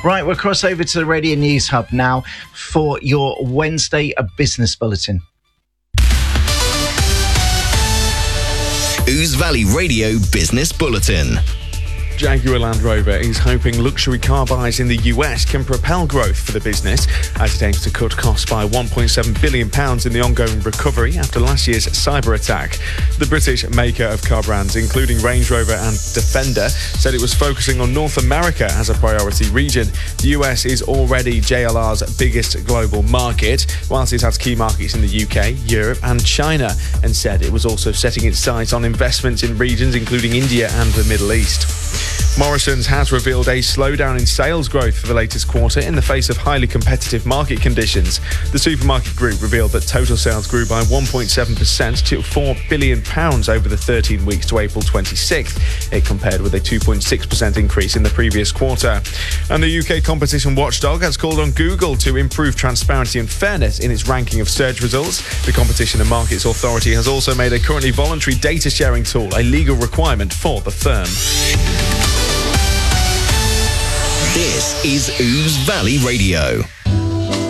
Right, we'll cross over to the Radio News Hub now for your Wednesday Business Bulletin. Ouse Valley Radio Business Bulletin. Jaguar Land Rover is hoping luxury car buys in the US can propel growth for the business as it aims to cut costs by £1.7 billion in the ongoing recovery after last year's cyber attack. The British maker of car brands, including Range Rover and Defender, said it was focusing on North America as a priority region. The US is already JLR's biggest global market, whilst it has key markets in the UK, Europe and China, and said it was also setting its sights on investments in regions including India and the Middle East. Morrisons has revealed a slowdown in sales growth for the latest quarter in the face of highly competitive market conditions. The supermarket group revealed that total sales grew by 1.7% to £4 billion over the 13 weeks to April 26th. It compared with a 2.6% increase in the previous quarter. And the UK competition watchdog has called on Google to improve transparency and fairness in its ranking of search results. The Competition and Markets Authority has also made a currently voluntary data sharing tool a legal requirement for the firm. This is Ouse Valley Radio.